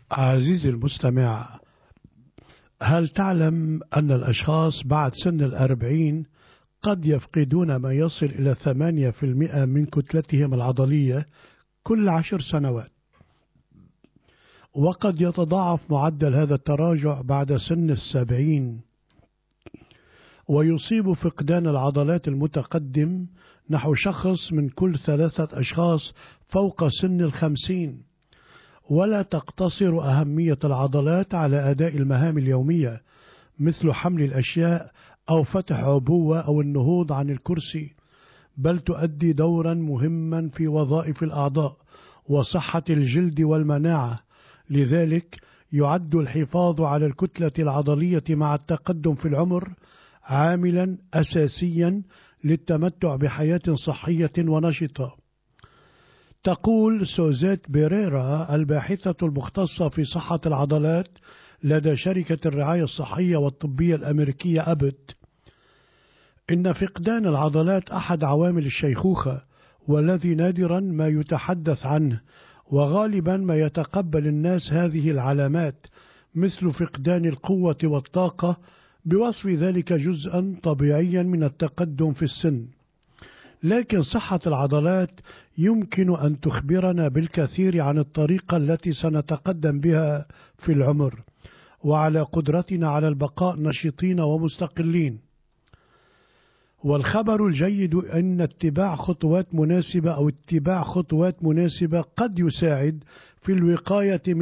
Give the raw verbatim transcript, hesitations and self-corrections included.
عزيزي المستمع، هل تعلم أن الأشخاص بعد سن الأربعين قد يفقدون ما يصل إلى ثمانية في المئة من كتلتهم العضلية كل عشر سنوات؟ وقد يتضاعف معدل هذا التراجع بعد سن السبعين، ويصيب فقدان العضلات المتقدم نحو شخص من كل ثلاثة أشخاص فوق سن الخمسين. ولا تقتصر أهمية العضلات على أداء المهام اليومية مثل حمل الأشياء أو فتح عبوة أو النهوض عن الكرسي، بل تؤدي دورا مهما في وظائف الأعضاء وصحة الجلد والمناعة. لذلك يعد الحفاظ على الكتلة العضلية مع التقدم في العمر عاملا أساسيا للتمتع بحياة صحية ونشطة. تقول سوزيت بيريرا الباحثة المختصة في صحة العضلات لدى شركة الرعاية الصحية والطبية الأمريكية أبت: إن فقدان العضلات أحد عوامل الشيخوخة، والذي نادرا ما يتحدث عنه، وغالبا ما يتقبل الناس هذه العلامات مثل فقدان القوة والطاقة بوصف ذلك جزءا طبيعيا من التقدم في السن. لكن صحة العضلات يمكن أن تخبرنا بالكثير عن الطريقة التي سنتقدم بها في العمر، وعلى قدرتنا على البقاء نشيطين ومستقلين. والخبر الجيد أن اتباع خطوات مناسبة أو اتباع خطوات مناسبة قد يساعد في الوقاية